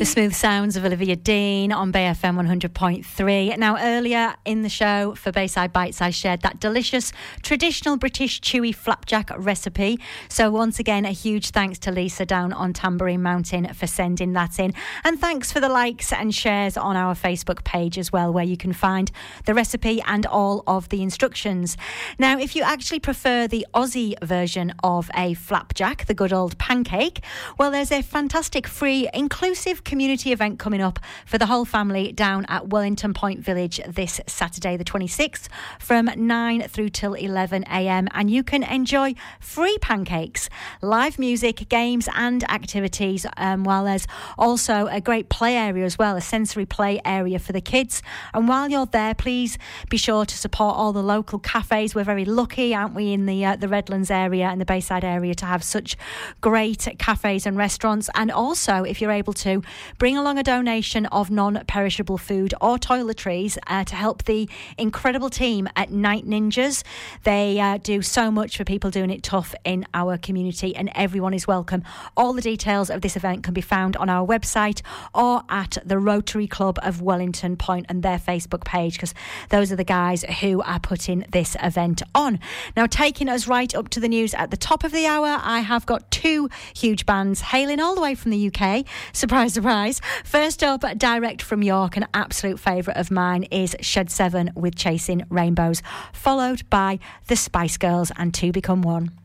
The smooth sounds of Olivia Dean on Bay FM 100.3. Now, earlier in the show for Bayside Bites, I shared that delicious traditional British chewy flapjack recipe. So once again, a huge thanks to Lisa down on Tambourine Mountain for sending that in. And thanks for the likes and shares on our Facebook page as well, where you can find the recipe and all of the instructions. Now, if you actually prefer the Aussie version of a flapjack, the good old pancake, well, there's a fantastic free inclusive community event coming up for the whole family down at Wellington Point Village this Saturday the 26th from 9 through till 11 a.m. and you can enjoy free pancakes, live music, games and activities, while there's also a great play area as well, a sensory play area for the kids. And while you're there, please be sure to support all the local cafes. We're very lucky, aren't we, in the Redlands area and the Bayside area to have such great cafes and restaurants. And also, if you're able to, bring along a donation of non-perishable food or toiletries to help the incredible team at Night Ninjas. They do so much for people doing it tough in our community, and everyone is welcome. All the details of this event can be found on our website or at the Rotary Club of Wellington Point and their Facebook page, because those are the guys who are putting this event on. Now, taking us right up to the news at the top of the hour, I have got two huge bands hailing all the way from the UK. Surprise, surprise. First up, direct from York, an absolute favourite of mine is Shed 7 with Chasing Rainbows, followed by the Spice Girls and Two Become One.